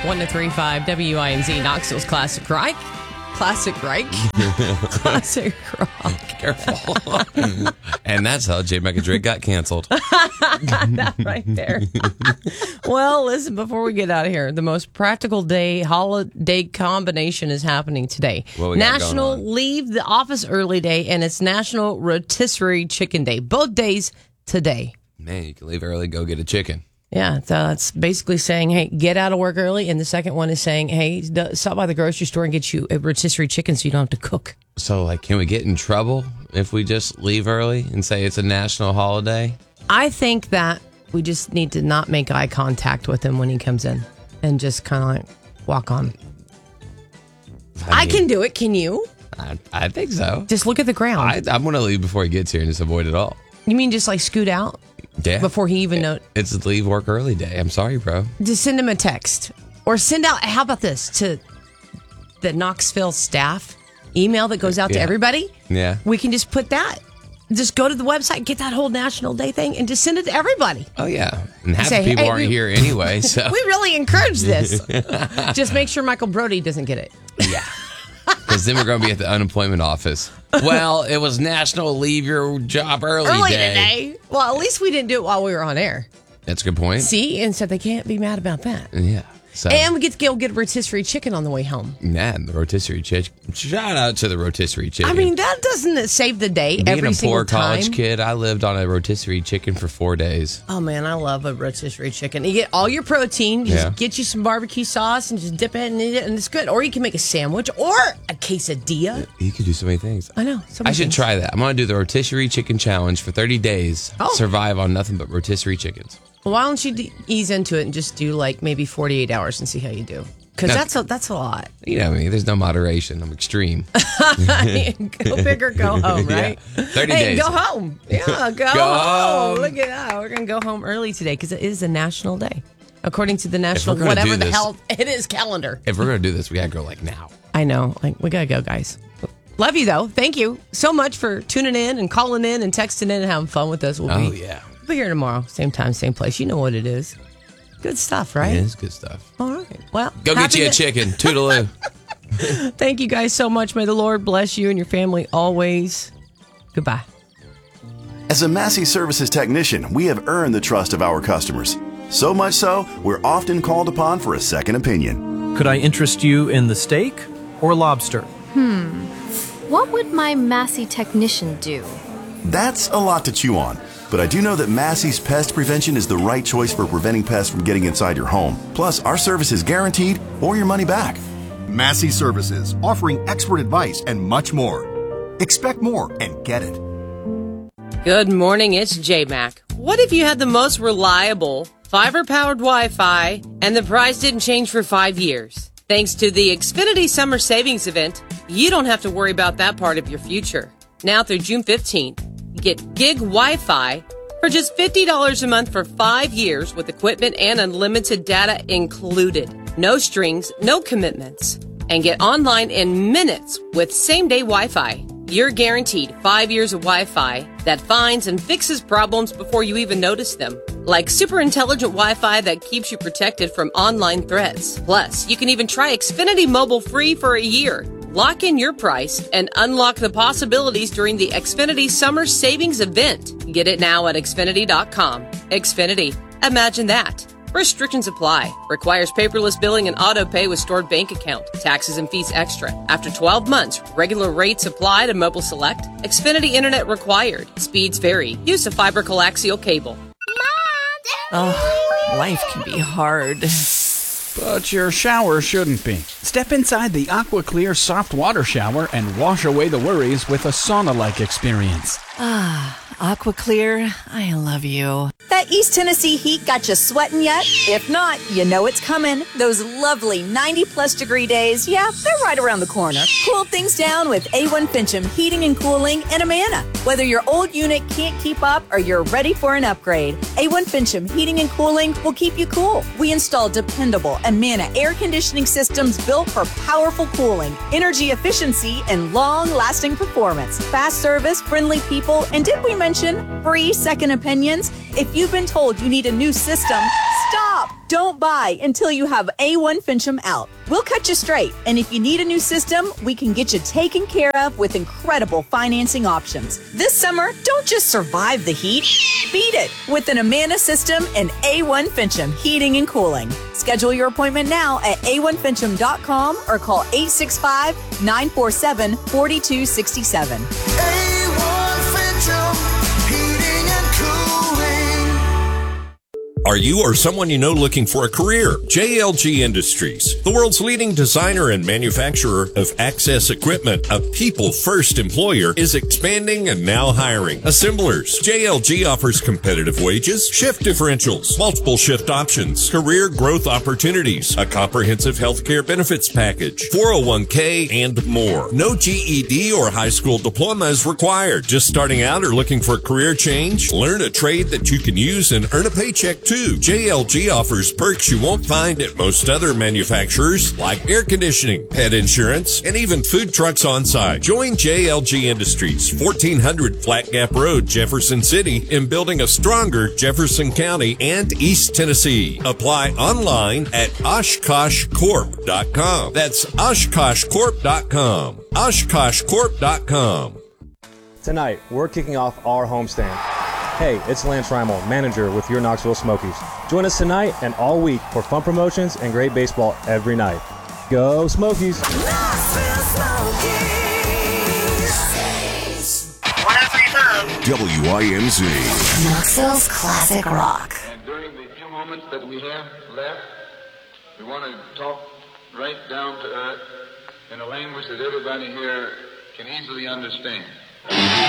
1 to 3, 5, WINZ, Knoxville's Classic Rock. Classic Reich. Classic rock. Careful. And that's how J. Mac and Drake got canceled. Got that right there. Well, listen, before we get out of here, the most practical holiday combination is happening today. National Leave the Office Early Day, and it's National Rotisserie Chicken Day. Both days today. Man, you can leave early, go get a chicken. Yeah, so that's basically saying, hey, get out of work early. And the second one is saying, hey, stop by the grocery store and get you a rotisserie chicken so you don't have to cook. So, can we get in trouble if we just leave early and say it's a national holiday? I think that we just need to not make eye contact with him when he comes in and just kind of walk on. I can do it. Can you? I think so. Just look at the ground. I'm going to leave before he gets here and just avoid it all. You mean just scoot out? Yeah. Before he even knows. It's leave work early day. I'm sorry, bro. Just send him a text. Or send out, how about this, to the Knoxville staff email that goes out to everybody? Yeah. We can just put that. Just go to the website, get that whole National Day thing, and just send it to everybody. Oh, yeah. And half the people aren't here anyway, so. We really encourage this. Just make sure Michael Brody doesn't get it. Yeah. Because then we're going to be at the unemployment office. Well, it was National Leave Your Job Early Day. Today. Well, at least we didn't do it while we were on air. That's a good point. See? And so they can't be mad about that. Yeah. So, and we get to go get a rotisserie chicken on the way home. Man, the rotisserie chicken. Shout out to the rotisserie chicken. I mean, that doesn't save the day every single time. Being a poor college kid, I lived on a rotisserie chicken for 4 days. Oh, man, I love a rotisserie chicken. You get all your protein, you just get you some barbecue sauce and just dip it and eat it, and it's good. Or you can make a sandwich or a quesadilla. You could do so many things. I know. I should try that. I'm going to do the rotisserie chicken challenge for 30 days. Survive on nothing but rotisserie chickens. Well, why don't you ease into it and just do maybe 48 hours and see how you do? Because that's a lot. You know me. There's no moderation. I'm extreme. Go big or go home, right? Yeah. 30 days. Go home. Yeah, go home. Look at that. We're going to go home early today because it is a national day. According to the national, whatever the hell it is, calendar. If we're going to do this, we got to go now. I know. We got to go, guys. Love you, though. Thank you so much for tuning in and calling in and texting in and having fun with us. We'll be here tomorrow, same time, same place. You know what it is. Good stuff, right? It is good stuff. All right. Well, go get you a chicken. Toodaloo. Thank you guys so much. May the Lord bless you and your family always. Goodbye. As a Massey Services technician, we have earned the trust of our customers. So much so, we're often called upon for a second opinion. Could I interest you in the steak or lobster? What would my Massey technician do? That's a lot to chew on. But I do know that Massey's Pest Prevention is the right choice for preventing pests from getting inside your home. Plus, our service is guaranteed or your money back. Massey Services, offering expert advice and much more. Expect more and get it. Good morning, it's J-Mac. What if you had the most reliable, fiber-powered Wi-Fi and the price didn't change for 5 years? Thanks to the Xfinity Summer Savings Event, you don't have to worry about that part of your future. Now through June 15th. Get gig Wi-Fi for just $50 a month for 5 years with equipment and unlimited data included. No strings, no commitments. And get online in minutes with same-day Wi-Fi. You're guaranteed 5 years of Wi-Fi that finds and fixes problems before you even notice them. Like super intelligent Wi-Fi that keeps you protected from online threats. Plus, you can even try Xfinity Mobile free for a year. Lock in your price and unlock the possibilities during the Xfinity Summer Savings Event. Get it now at Xfinity.com. Xfinity. Imagine that. Restrictions apply. Requires paperless billing and auto pay with stored bank account. Taxes and fees extra. After 12 months, regular rates apply to Mobile Select. Xfinity Internet required. Speeds vary. Use a fiber coaxial cable. Oh, life can be hard. But your shower shouldn't be. Step inside the AquaClear soft water shower and wash away the worries with a sauna-like experience. AquaClear, I love you. That East Tennessee heat got you sweating yet? If not, you know it's coming. Those lovely 90-plus degree days, yeah, they're right around the corner. Cool things down with A1 Fincham Heating and Cooling in Amana. Whether your old unit can't keep up or you're ready for an upgrade, A1 Fincham Heating and Cooling will keep you cool. We install dependable Amana air conditioning systems built for powerful cooling, energy efficiency, and long-lasting performance. Fast service, friendly people, and did we mention free second opinions? If you've been told you need a new system, stop! Stop! Don't buy until you have A1 Fincham out. We'll cut you straight, and if you need a new system, we can get you taken care of with incredible financing options. This summer, don't just survive the heat, beat it with an Amana system and A1 Fincham Heating and Cooling. Schedule your appointment now at a1fincham.com or call 865-947-4267. A1 Fincham Heating and Cooling. Are you or someone you know looking for a career? JLG Industries, the world's leading designer and manufacturer of access equipment, a people-first employer, is expanding and now hiring assemblers. JLG offers competitive wages, shift differentials, multiple shift options, career growth opportunities, a comprehensive healthcare benefits package, 401k, and more. No GED or high school diploma is required. Just starting out or looking for a career change? Learn a trade that you can use and earn a paycheck too. JLG offers perks you won't find at most other manufacturers, like air conditioning, pet insurance, and even food trucks on site. Join JLG Industries, 1400 Flat Gap Road, Jefferson City, in building a stronger Jefferson County and East Tennessee. Apply online at OshkoshCorp.com. That's OshkoshCorp.com. OshkoshCorp.com. Tonight, we're kicking off our homestand. Hey, it's Lance Reimel, manager with your Knoxville Smokies. Join us tonight and all week for fun promotions and great baseball every night. Go Smokies! Knoxville Smokies. 103.5 WIMZ. Knoxville's classic rock. And during the few moments that we have left, we want to talk right down to earth in a language that everybody here can easily understand.